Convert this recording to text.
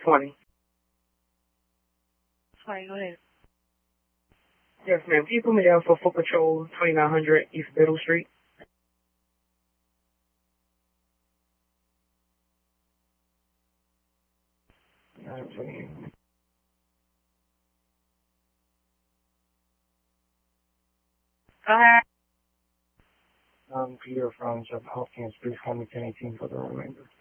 20. Sorry, go ahead. Yes, ma'am. Can you put me down for Foot Patrol 2900 East Biddle Street? Absolutely. Go ahead. Peter from Jeff Hopkins. Please call me 1018 for the remainder.